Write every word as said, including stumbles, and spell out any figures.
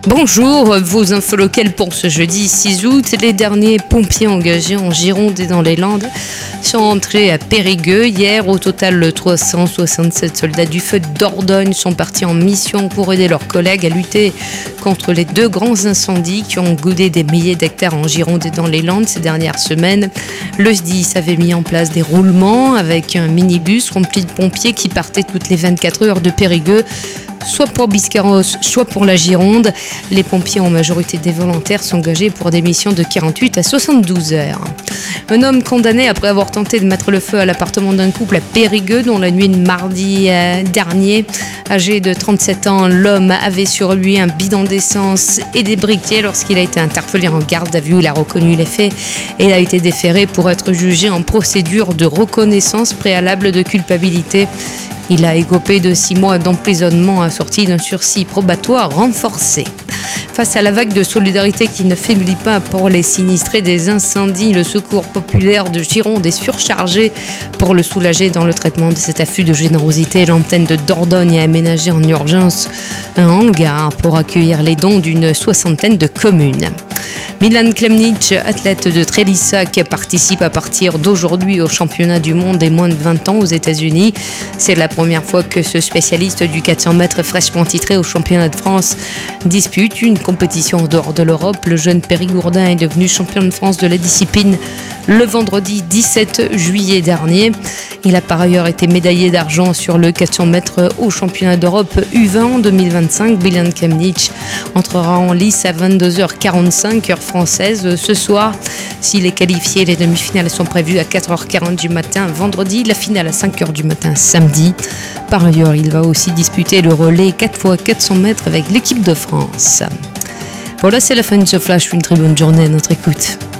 Bonjour, vos infos locales pour ce jeudi six août. Les derniers pompiers engagés en Gironde et dans les Landes sont entrés à Périgueux. Hier, au total, trois cent soixante-sept soldats du feu de Dordogne sont partis en mission pour aider leurs collègues à lutter contre les deux grands incendies qui ont goudé des milliers d'hectares en Gironde et dans les Landes ces dernières semaines. Le S D I S avait mis en place des roulements avec un minibus rempli de pompiers qui partaient toutes les vingt-quatre heures de Périgueux, soit pour Biscarrosse, soit pour la Gironde. Les pompiers, en majorité des volontaires, sont engagés pour des missions de quarante-huit à soixante-douze heures. Un homme condamné après avoir tenté de mettre le feu à l'appartement d'un couple à Périgueux, dont la nuit de mardi euh, dernier. Âgé de trente-sept ans, l'homme avait sur lui un bidon d'essence et des briquets. Lorsqu'il a été interpellé en garde à vue, il a reconnu les faits et il a été déféré pour être jugé en procédure de reconnaissance préalable de culpabilité. Il a écopé de six mois d'emprisonnement assorti d'un sursis probatoire renforcé. Face à la vague de solidarité qui ne faiblit pas pour les sinistrés des incendies, le Secours populaire de Gironde est surchargé. Pour le soulager dans le traitement de cet afflux de générosité, l'antenne de Dordogne a aménagé en urgence un hangar pour accueillir les dons d'une soixantaine de communes. Milan Klemnić, athlète de Trélissac, participe à partir d'aujourd'hui au championnat du monde des moins de vingt ans aux États-Unis. C'est la première fois que ce spécialiste du quatre cents mètres fraîchement titré au championnat de France dispute une compétition en dehors de l'Europe. Le jeune Périgourdin est devenu champion de France de la discipline le vendredi dix-sept juillet dernier. Il a par ailleurs été médaillé d'argent sur le quatre cents mètres au championnat d'Europe U vingt en deux mille vingt-cinq. Milan Klemnić entrera en lice à vingt-deux heures quarante-cinq heure française ce soir. S'il est qualifié, les demi-finales sont prévues à quatre heures quarante du matin vendredi, la finale à cinq heures du matin samedi. Par ailleurs, il va aussi disputer le relais quatre fois quatre cents mètres avec l'équipe de France. Voilà, c'est la fin de ce flash. Une très bonne journée à notre écoute.